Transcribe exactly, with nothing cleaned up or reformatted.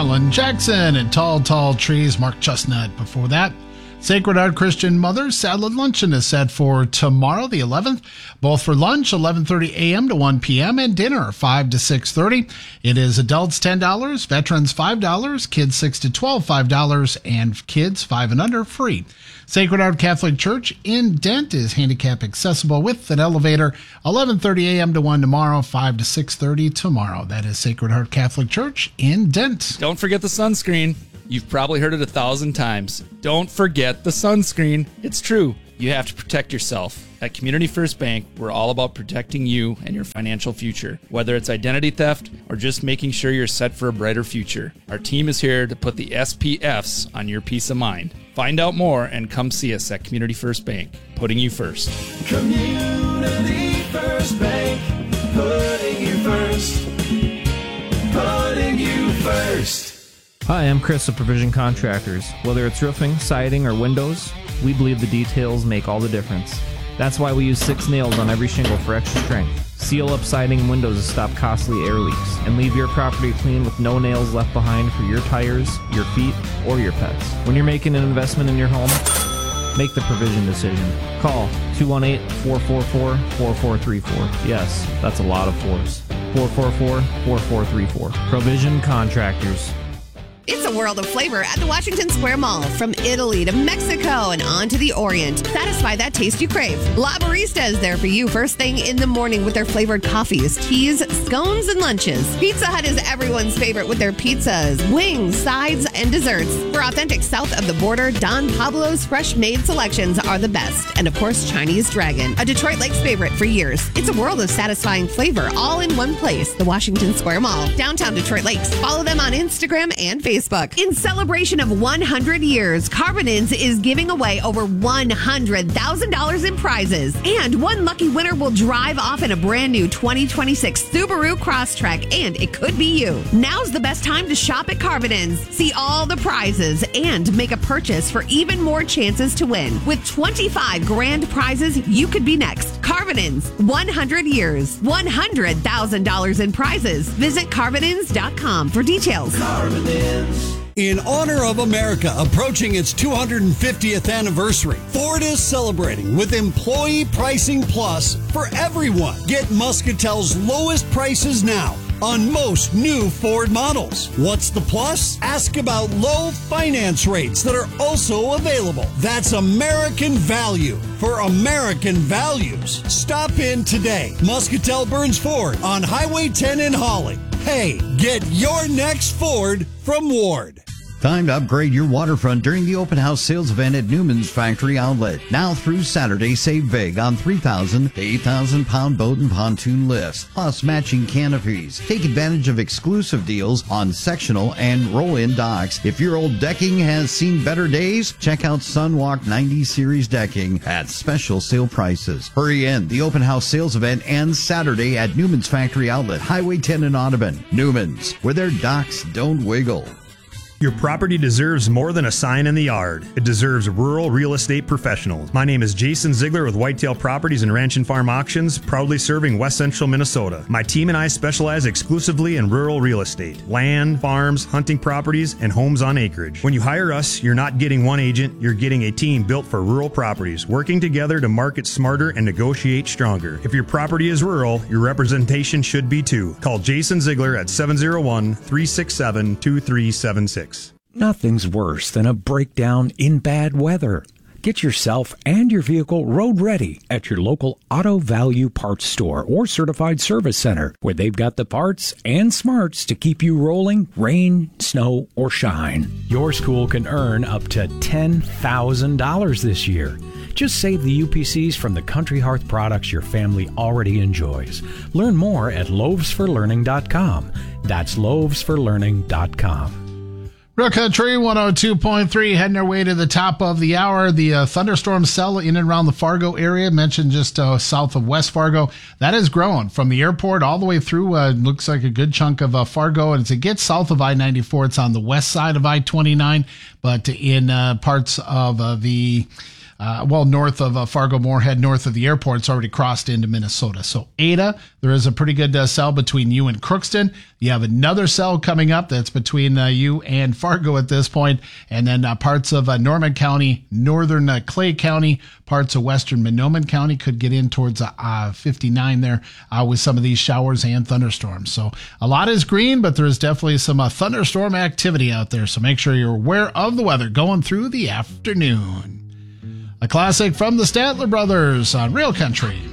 Alan Jackson and Tall, Tall Trees, Mark Chestnut before that. Sacred Heart Christian Mothers Salad Luncheon is set for tomorrow, the eleventh, both for lunch, eleven thirty a.m. to one p.m., and dinner, five to six thirty. It is adults ten dollars, veterans five dollars, kids six to twelve, five dollars, and kids five and under, free. Sacred Heart Catholic Church in Dent is handicap accessible with an elevator, eleven thirty a.m. to one tomorrow, five to six thirty tomorrow. That is Sacred Heart Catholic Church in Dent. Don't forget the sunscreen. You've probably heard it a thousand times. Don't forget the sunscreen. It's true. You have to protect yourself. At Community First Bank, we're all about protecting you and your financial future. Whether it's identity theft or just making sure you're set for a brighter future, our team is here to put the S P Fs on your peace of mind. Find out more and come see us at Community First Bank, putting you first. Community First Bank, putting you first. Putting you first. Hi, I'm Chris of Provision Contractors. Whether it's roofing, siding, or windows, we believe the details make all the difference. That's why we use six nails on every shingle for extra strength. Seal up siding and windows to stop costly air leaks, and leave your property clean with no nails left behind for your tires, your feet, or your pets. When you're making an investment in your home, make the Provision decision. Call two one eight, four four four, four four three four. Yes, that's a lot of fours. four four four, four four three four. Provision Contractors. It's a world of flavor at the Washington Square Mall. From Italy to Mexico and on to the Orient. Satisfy that taste you crave. La Barista is there for you first thing in the morning with their flavored coffees, teas, scones, and lunches. Pizza Hut is everyone's favorite with their pizzas, wings, sides, and desserts. For authentic south of the border, Don Pablo's fresh-made selections are the best. And of course, Chinese Dragon, a Detroit Lakes favorite for years. It's a world of satisfying flavor all in one place. The Washington Square Mall, downtown Detroit Lakes. Follow them on Instagram and Facebook. Facebook. In celebration of one hundred years, Carbonins is giving away over one hundred thousand dollars in prizes. And one lucky winner will drive off in a brand new twenty twenty-six Subaru Crosstrek, and it could be you. Now's the best time to shop at Carbonins. See all the prizes and make a purchase for even more chances to win. With twenty-five grand prizes, you could be next. Carbonins, one hundred years, one hundred thousand dollars in prizes. Visit Carbonins dot com for details. Carbonins. In honor of America approaching its two hundred fiftieth anniversary, Ford is celebrating with Employee Pricing Plus for everyone. Get Muscatel's lowest prices now on most new Ford models. What's the plus? Ask about low finance rates that are also available. That's American value for American values. Stop in today. Muscatel Burns Ford on Highway ten in Holly. Hey, get your next Ford from Ward. Time to upgrade your waterfront during the open house sales event at Newman's Factory Outlet. Now through Saturday, save big on three thousand to eight thousand pound boat and pontoon lifts, plus matching canopies. Take advantage of exclusive deals on sectional and roll-in docks. If your old decking has seen better days, check out Sunwalk ninety Series decking at special sale prices. Hurry in. The open house sales event ends Saturday at Newman's Factory Outlet, Highway ten in Audubon. Newman's, where their docks don't wiggle. Your property deserves more than a sign in the yard. It deserves rural real estate professionals. My name is Jason Ziegler with Whitetail Properties and Ranch and Farm Auctions, proudly serving West Central Minnesota. My team and I specialize exclusively in rural real estate, land, farms, hunting properties, and homes on acreage. When you hire us, you're not getting one agent, you're getting a team built for rural properties, working together to market smarter and negotiate stronger. If your property is rural, your representation should be too. Call Jason Ziegler at seven oh one, three six seven, two three seven six. Nothing's worse than a breakdown in bad weather. Get yourself and your vehicle road ready at your local Auto Value Parts Store or Certified Service Center, where they've got the parts and smarts to keep you rolling, rain, snow, or shine. Your school can earn up to ten thousand dollars this year. Just save the U P Cs from the Country Hearth products your family already enjoys. Learn more at loaves for learning dot com. That's loaves for learning dot com. Real Country one oh two point three, heading our way to the top of the hour. The uh, thunderstorm cell in and around the Fargo area, mentioned just uh, south of West Fargo, that has grown from the airport all the way through. Uh, looks like a good chunk of uh, Fargo. And as it gets south of I ninety-four, it's on the west side of I twenty-nine, but in uh, parts of uh, the uh, well, north of uh, Fargo-Moorhead, north of the airport. It's already crossed into Minnesota. So Ada, there is a pretty good uh, cell between you and Crookston. You have another cell coming up that's between uh, you and Fargo at this point. And then uh, parts of uh, Norman County, northern uh, Clay County, parts of western Monoman County could get in towards uh, uh, fifty-nine there uh, with some of these showers and thunderstorms. So a lot is green, but there is definitely some uh, thunderstorm activity out there. So make sure you're aware of the weather going through the afternoon. A classic from the Statler Brothers on Real Country.